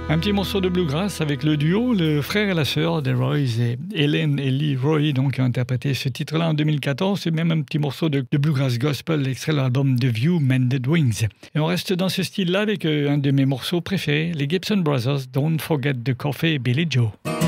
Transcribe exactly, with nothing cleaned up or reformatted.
Un petit morceau de bluegrass avec le duo, le frère et la sœur des Roys, et Helen et Lee Roy, donc, qui ont interprété ce titre-là en deux mille quatorze. C'est même un petit morceau de, de bluegrass gospel, extrait de l'album The View Mended Wings. Et on reste dans ce style-là avec euh, un de mes morceaux préférés, les Gibson Brothers, Don't Forget the Coffee, Billy Joe.